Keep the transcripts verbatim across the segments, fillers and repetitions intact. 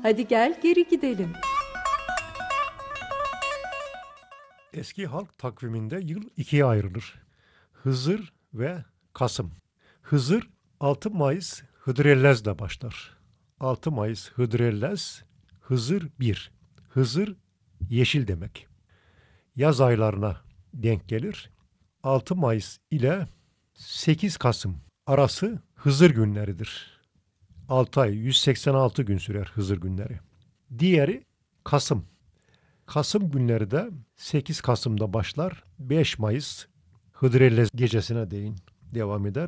Hadi gel geri gidelim. Eski halk takviminde yıl ikiye ayrılır. Hızır ve Kasım. Hızır altı Mayıs Hıdrellez'le başlar. altı Mayıs Hıdrellez, Hızır bir. Hızır yeşil demek. Yaz aylarına denk gelir. altı Mayıs ile sekiz Kasım arası Hızır günleridir. altı ay yüz seksen altı gün sürer Hızır günleri. Diğeri Kasım. Kasım günleri de sekiz Kasım'da başlar. beş Mayıs Hıdrellez gecesine değin devam eder.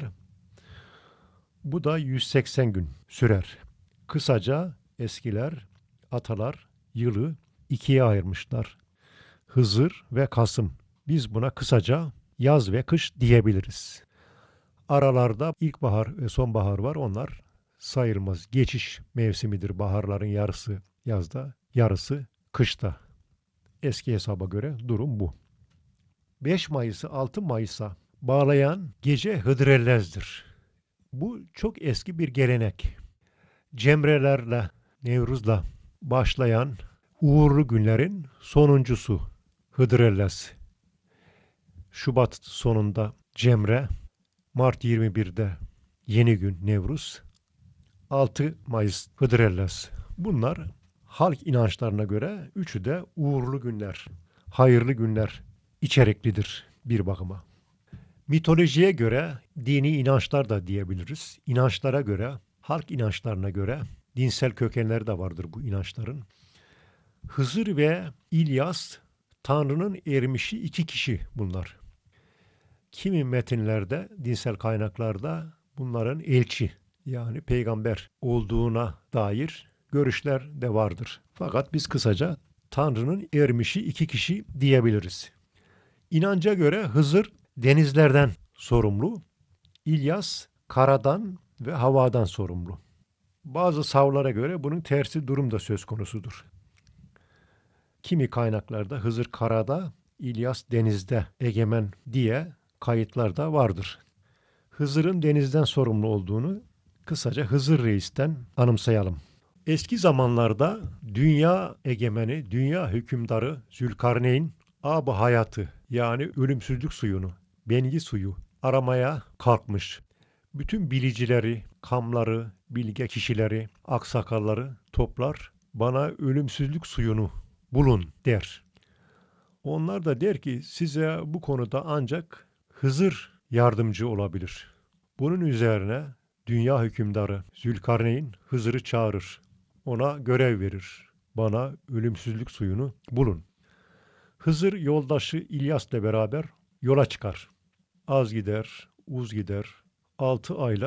Bu da yüz seksen gün sürer. Kısaca eskiler, atalar yılı ikiye ayırmışlar. Hızır ve Kasım. Biz buna kısaca yaz ve kış diyebiliriz. Aralarda ilkbahar ve sonbahar var. Onlar sayılmaz. Geçiş mevsimidir. Baharların yarısı yazda, yarısı kışta. Eski hesaba göre durum bu. beş Mayıs'ı altı Mayıs'a bağlayan gece Hıdrellez'dir. Bu çok eski bir gelenek. Cemrelerle, Nevruz'la başlayan uğurlu günlerin sonuncusu Hıdrellez. Şubat sonunda Cemre, Mart yirmi birde yeni gün Nevruz, altı Mayıs Hıdrellez. Bunlar halk inançlarına göre üçü de uğurlu günler, hayırlı günler içeriklidir bir bakıma. Mitolojiye göre dini inançlar da diyebiliriz. İnançlara göre, halk inançlarına göre dinsel kökenleri de vardır bu inançların. Hızır ve İlyas, Tanrı'nın ermişi iki kişi bunlar. Kimi metinlerde, dinsel kaynaklarda bunların elçi yani peygamber olduğuna dair görüşler de vardır. Fakat biz kısaca Tanrı'nın ermişi iki kişi diyebiliriz. İnanca göre Hızır denizlerden sorumlu, İlyas karadan ve havadan sorumlu. Bazı savlara göre bunun tersi durum da söz konusudur. Kimi kaynaklarda Hızır karada, İlyas denizde egemen diye kayıtlar da vardır. Hızır'ın denizden sorumlu olduğunu kısaca Hızır Reis'ten anımsayalım. Eski zamanlarda dünya egemeni, dünya hükümdarı Zülkarneyn ab-ı hayatı yani ölümsüzlük suyunu, bengi suyu aramaya kalkmış. Bütün bilicileri, kamları, bilge kişileri, aksakalları toplar, bana ölümsüzlük suyunu bulun der. Onlar da der ki size bu konuda ancak Hızır yardımcı olabilir. Bunun üzerine dünya hükümdarı Zülkarneyn Hızır'ı çağırır. Ona görev verir. Bana ölümsüzlük suyunu bulun. Hızır yoldaşı İlyas'la beraber yola çıkar. Az gider, uz gider. Altı ayla